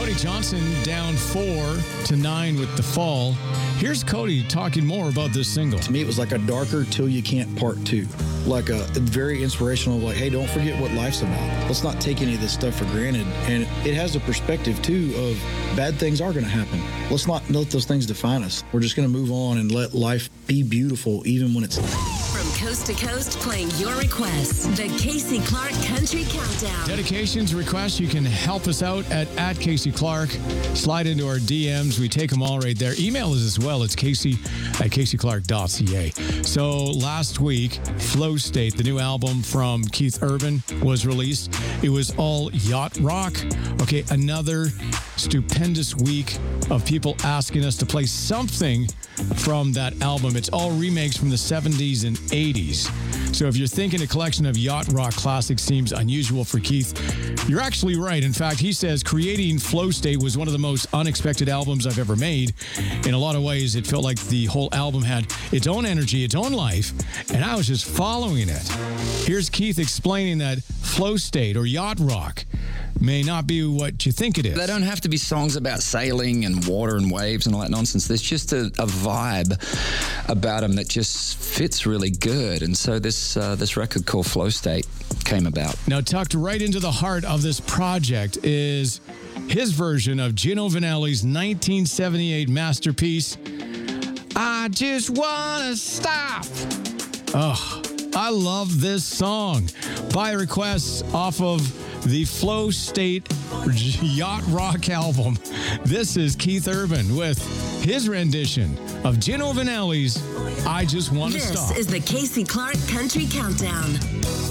Cody Johnson down 4-9 with The Fall. Here's Cody talking more about this single. To me, it was like a darker Till You Can't Part 2. Like a very inspirational, like, hey, don't forget what life's about. Let's not take any of this stuff for granted. And it has a perspective, too, of bad things are going to happen. Let's not let those things define us. We're just going to move on and let life be beautiful, even when it's... From coast to coast, playing your requests. The Casey Clark Country Countdown. Dedications, requests, you can help us out at Casey Clark. Slide into our DMs. We take them all right there. Email us as well. It's casey@caseyclark.ca. So last week, Flow State, the new album from Keith Urban, was released. It was all yacht rock. Okay, another stupendous week of people asking us to play something from that album. It's all remakes from the 70s and 80s. So if you're thinking a collection of yacht rock classics seems unusual for Keith, you're actually right. In fact, he says creating Flow State was one of the most unexpected albums I've ever made. In a lot of ways, it felt like the whole album had its own energy, its own life, and I was just following it. Here's Keith explaining that Flow State or yacht rock may not be what you think it is. They don't have to be songs about sailing and water and waves and all that nonsense. There's just a vibe about them that just fits really good. And so this record called Flow State came about. Now, tucked right into the heart of this project is his version of Gino Vanelli's 1978 masterpiece, I Just Wanna Stop. Oh, I love this song. By requests off of the Flow State Yacht Rock album. This is Keith Urban with his rendition of Gino Vanelli's I Just Want to Stop. This is the Casey Clark Country Countdown.